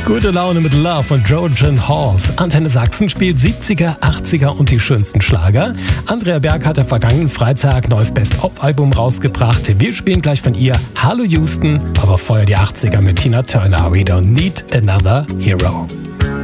Gute Laune mit Love von Trojan Horse. Antenne Sachsen spielt 70er, 80er und die schönsten Schlager. Andrea Berg hatte vergangenen Freitag neues Best-of-Album rausgebracht. Wir spielen gleich von ihr Hallo Houston, aber vorher die 80er mit Tina Turner. We don't need another hero.